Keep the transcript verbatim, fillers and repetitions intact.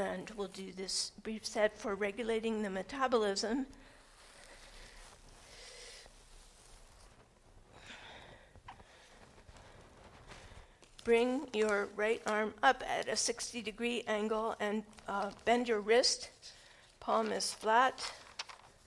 And we'll do this brief set for regulating the metabolism. Bring your right arm up at a sixty degree angle and uh, bend your wrist. Palm is flat.